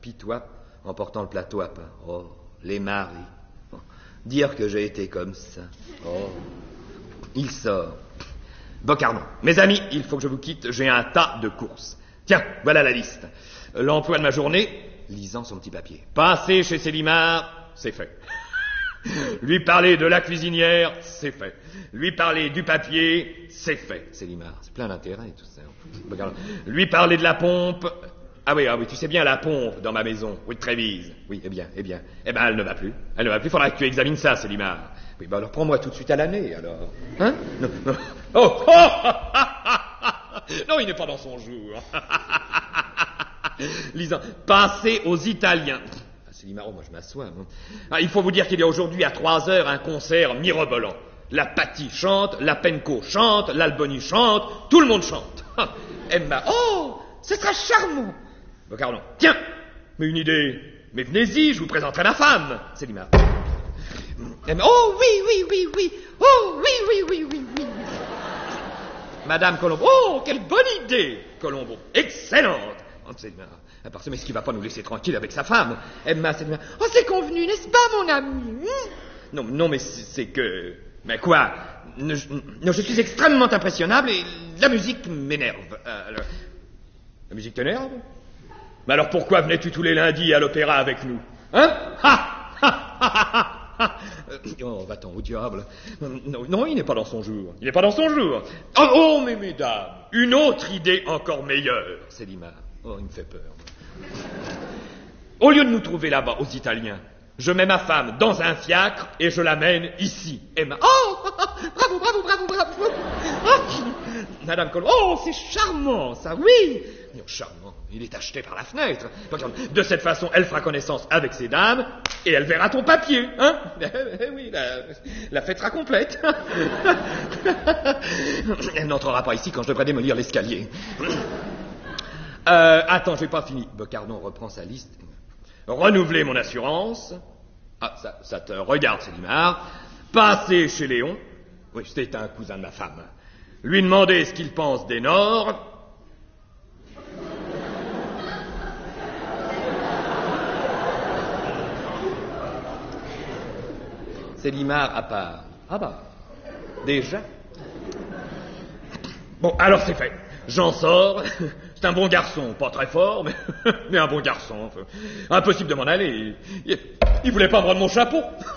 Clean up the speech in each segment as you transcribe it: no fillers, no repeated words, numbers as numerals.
pitoie en portant le plateau à pain. Oh, les maris. Oh, dire que j'ai été comme ça. Oh, il sort. Bocardon, mes amis, il faut que je vous quitte, j'ai un tas de courses. Tiens, voilà la liste. L'emploi de ma journée, lisant son petit papier. Passer chez Célimare, c'est fait. Lui parler de la cuisinière, c'est fait. Lui parler du papier, c'est fait. Célimare, c'est plein d'intérêt tout ça. Lui parler de la pompe. Ah oui, tu sais bien la pompe dans ma maison, rue de Trévise. Oui, eh bien. Eh ben, elle ne va plus. Elle ne va plus, faudra que tu examines ça, Célimare. Oui, ben alors prends-moi tout de suite à l'année, alors. Hein? Non. Oh, non, il n'est pas dans son jour. Lisant, passer aux Italiens. Célimare, moi je m'assois. Il faut vous dire qu'il y a aujourd'hui à 3h un concert mirobolant. La Patti chante, la Penco chante, l'Alboni chante, tout le monde chante. Emma, oh, ce sera charmant. Bocardon, tiens, mais une idée. Mais venez-y, je vous présenterai ma femme. Célimare. Emma, oh oui. Oh oui. Madame Colombo, oh, quelle bonne idée, Colombo, excellente. Célimare, à part ça, mais est-ce qu'il va pas nous laisser tranquille avec sa femme? Emma, Célimare, oh, c'est convenu, n'est-ce pas, mon ami? Non, mais c'est que... Mais quoi? Je suis extrêmement impressionnable et la musique m'énerve. La musique t'énerve? Mais alors pourquoi venais-tu tous les lundis à l'opéra avec nous? Hein? Oh, va-t'en au diable. Non, il n'est pas dans son jour. Oh, mais mesdames, une autre idée encore meilleure, Célimare. Oh, il me fait peur. Au lieu de nous trouver là-bas, aux Italiens, je mets ma femme dans un fiacre et je l'amène ici. Emma. Oh, bravo. Oh, Madame Colombo. Oh, c'est charmant, ça, oui. Non, charmant, il est acheté par la fenêtre. De cette façon, elle fera connaissance avec ces dames et elle verra ton papier, hein? Oui, la fête sera complète. Elle n'entrera pas ici quand je devrais démolir l'escalier. Attends, j'ai pas fini. Bocardon reprend sa liste. Renouveler mon assurance. Ah, ça te regarde, Célimare. Passer chez Léon. Oui, c'est un cousin de ma femme. Lui demander ce qu'il pense des Nords. Célimare à part. Ah bah, déjà. Bon, alors c'est fait. J'en sors. C'est un bon garçon, pas très fort, mais un bon garçon. Enfin. Impossible de m'en aller. Il voulait pas me rendre mon chapeau.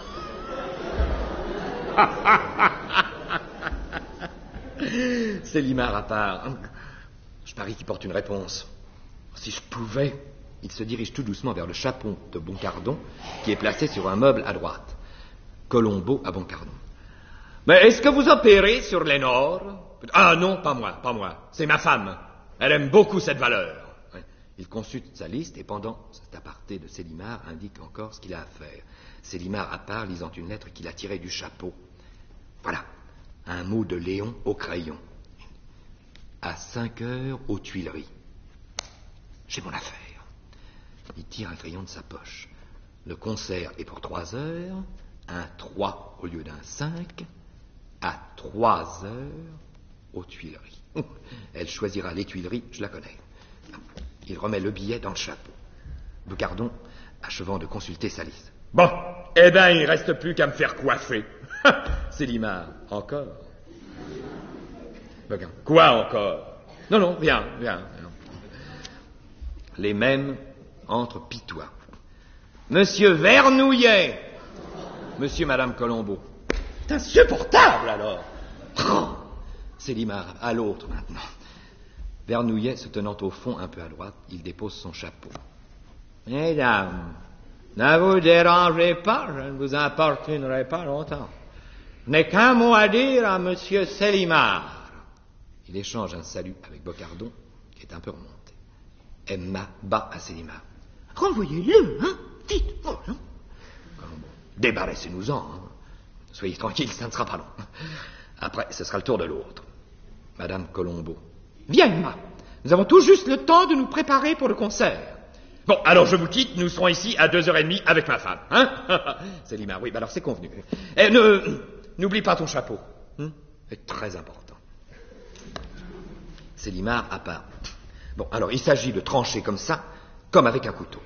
Célimare à part. Je parie qu'il porte une réponse. Si je pouvais. Il se dirige tout doucement vers le chapeau de Bocardon, qui est placé sur un meuble à droite. Colombo à Bocardon. Mais est-ce que vous opérez sur les Nords? Ah non, pas moi. C'est ma femme. Elle aime beaucoup cette valeur. Il consulte sa liste et pendant cet aparté de Célimare indique encore ce qu'il a à faire. Célimare à part lisant une lettre qu'il a tirée du chapeau. Voilà, un mot de Léon au crayon. À 5h aux Tuileries. J'ai mon affaire. Il tire un crayon de sa poche. Le concert est pour 3h, un 3 au lieu d'un 5, à 3h aux Tuileries. Elle choisira les Tuileries, je la connais. Il remet le billet dans le chapeau. Bocardon, achevant de consulter sa liste. Bon, eh ben, il ne reste plus qu'à me faire coiffer. Célimare, encore? Bocardon, quoi encore? Non, rien. Les mêmes entre pitois. Monsieur Vernouillet. Monsieur, Madame Colombo. C'est insupportable, alors. Célimare, à l'autre, maintenant. Vernouillet, se tenant au fond, un peu à droite, il dépose son chapeau. Mesdames, ne vous dérangez pas, je ne vous importunerai pas longtemps. Je n'ai qu'un mot à dire à Monsieur Célimare. Il échange un salut avec Bocardon, qui est un peu remonté. Emma bat à Célimare. Renvoyez-le, hein? Vite, oh, non? Colombo, débarrassez-nous-en, hein? Soyez tranquille, ça ne sera pas long. Après, ce sera le tour de l'autre. Madame Colombo. Viens, Emma. Nous avons tout juste le temps de nous préparer pour le concert. Bon, alors je vous quitte. Nous serons ici à 2h30 avec ma femme. Hein? Célimare, oui, alors c'est convenu. Et n'oublie pas ton chapeau. C'est très important. Célimare à part. Bon, alors il s'agit de trancher comme ça, comme avec un couteau.